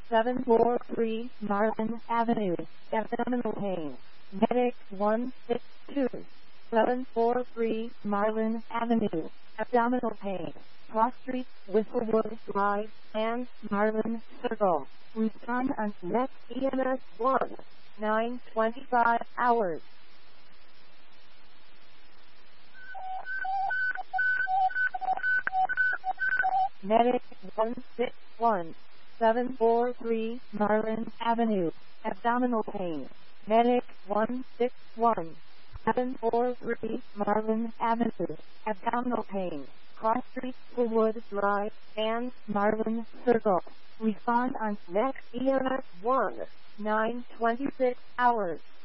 743 Marlin Avenue, abdominal pain. Medic 162. 743 Marlin Avenue, abdominal pain. Cross Street, Whistlewood Drive, and Marlin Circle. Respond on next EMS 1, 9:25 hours. Medic 161, 743 Marlin Avenue, abdominal pain. Medic 161, 743 Marlin Avenue, abdominal pain. Cross Street, Whistlewood Drive, and Marlin Circle. Respond on next EMS 1, 9:26 hours.